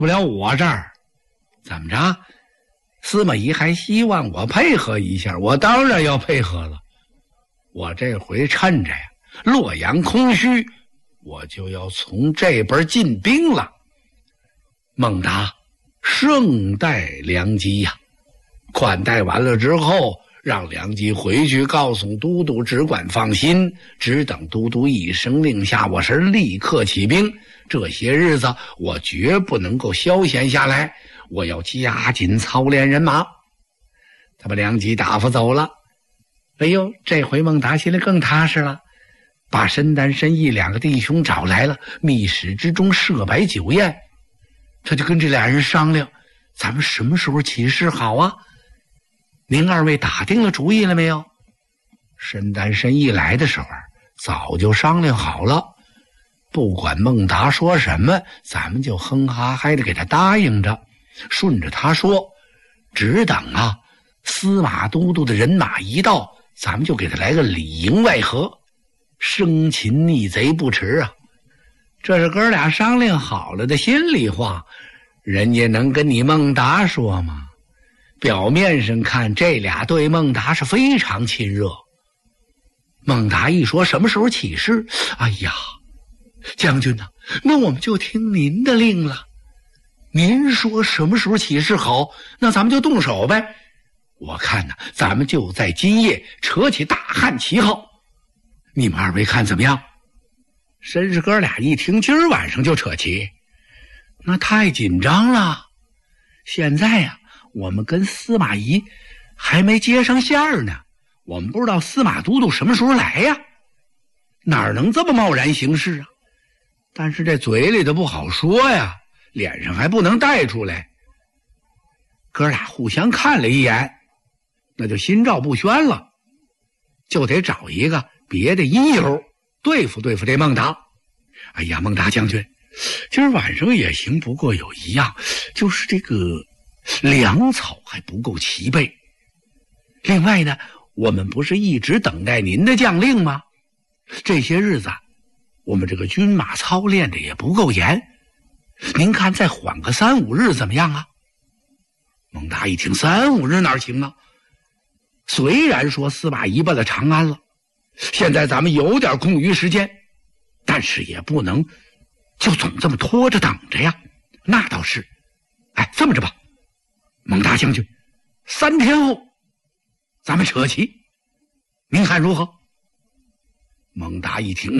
不了我这儿，怎么着？司马懿还希望我配合一下，我当然要配合了。我这回趁着呀，洛阳空虚，我就要从这边进兵了。孟达盛待梁基呀，款待完了之后，让梁基回去告诉都督，只管放心，只等都督一声令下，我是立刻起兵。这些日子我绝不能够消闲下来，我要加紧操练人马。他把梁基打发走了。哎呦，这回孟达心里更踏实了，把申丹、申义两个弟兄找来了，密室之中设摆酒宴。他就跟这俩人商量，咱们什么时候起事好啊？您二位打定了主意了没有？申丹、申义来的时候早就商量好了，不管孟达说什么，咱们就哼哈嗨的给他答应着，顺着他说，只等啊司马都督的人马一到，咱们就给他来个里应外合，生擒逆贼不迟啊。这是哥俩商量好了的心里话，人家能跟你孟达说吗？表面上看，这俩对孟达是非常亲热。孟达一说什么时候起事，哎呀，将军呐，那我们就听您的令了。您说什么时候起事好，那咱们就动手呗。我看呢，咱们就在今夜扯起大汉旗号，你们二位看怎么样？绅士哥俩一听今儿晚上就扯旗，那太紧张了。现在呀，我们跟司马懿还没接上线儿呢，我们不知道司马都督什么时候来呀，哪能这么贸然行事啊？但是这嘴里的不好说呀，脸上还不能带出来。哥俩互相看了一眼，那就心照不宣了，就得找一个别的因由对付对付这孟达。哎呀，孟达将军，今儿晚上也行，不过有一样，就是这个粮草还不够齐备。另外呢，我们不是一直等待您的将令吗？这些日子我们这个军马操练的也不够严，您看再缓个3-5日怎么样啊？孟达一听3-5日哪行啊？虽然说司马懿奔了长安了，现在咱们有点空余时间，但是也不能就总这么拖着等着呀。那倒是，哎，这么着吧，孟达将军，3天后咱们扯旗，您看如何？孟达一听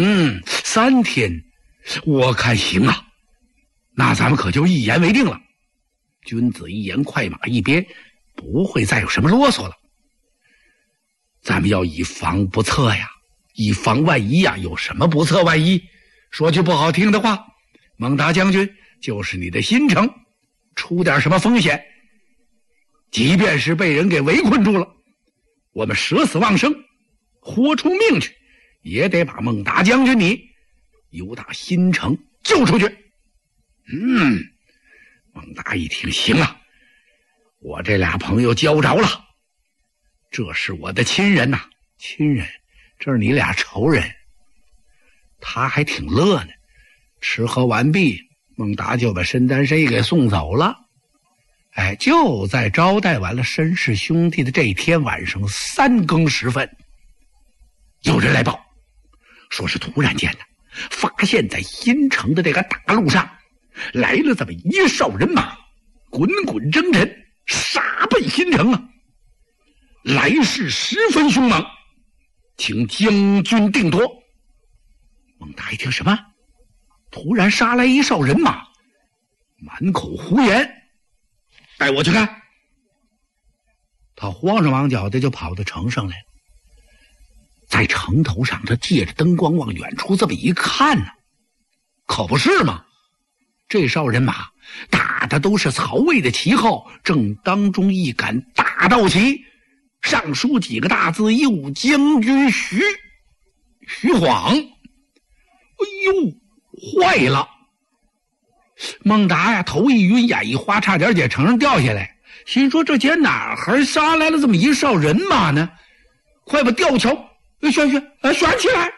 ，3天我看行啊，那咱们可就一言为定了。君子一言，快马一鞭，不会再有什么啰嗦了。咱们要以防不测呀，以防万一呀，有什么不测万一？说句不好听的话，孟达将军就是你的新城，出点什么风险，即便是被人给围困住了，我们舍死忘生，豁出命去，也得把孟达将军你由打新城救出去。孟达一听，行啊，我这俩朋友交着了，这是我的亲人呐，亲人，这是你俩仇人。他还挺乐呢。吃喝完毕，孟达就把申丹、申义给送走了。哎，就在招待完了申氏兄弟的这一天晚上3更时分，有人来报，说是突然间呢，发现在新城的这个大路上来了这么一哨人马，滚滚征尘，杀奔新城啊！来势十分凶猛，请将军定夺。孟达一听，什么？突然杀来一哨人马，满口胡言，带我去看。他慌上忙脚的就跑到城上来了。在城头上，他借着灯光往远处这么一看呢，可不是吗？这哨人马打的都是曹魏的旗号，正当中一杆大道旗，上书几个大字：右将军徐晃。哎呦，坏了！孟达呀，头一晕，眼一花，差点在城上掉下来，心说这间哪还杀来了这么一哨人马呢？快把吊桥悬起来！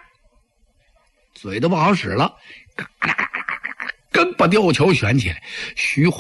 嘴都不好使了，嘎啦嘎啦嘎啦，刚把吊桥悬起来，徐晃